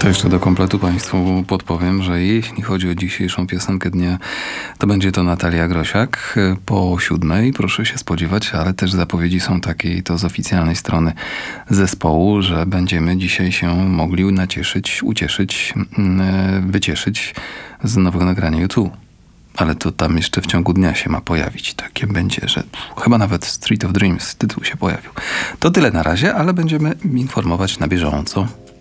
To jeszcze do kompletu Państwu podpowiem, że jeśli chodzi o dzisiejszą piosenkę dnia, to będzie to Natalia Grosiak po 7:00. Proszę się spodziewać, ale też zapowiedzi są takie, i to z oficjalnej strony zespołu, że będziemy dzisiaj się mogli nacieszyć, ucieszyć, wycieszyć z nowego nagrania U2. Ale to tam jeszcze w ciągu dnia się ma pojawić. Takie będzie, że chyba nawet Street of Dreams tytuł się pojawił. To tyle na razie, ale będziemy informować na bieżąco.